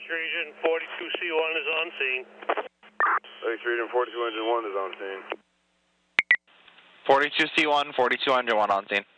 Region 42C1 is on scene. X Region 42 Engine 1 is on scene. 42C1, 42 Engine 1 on scene.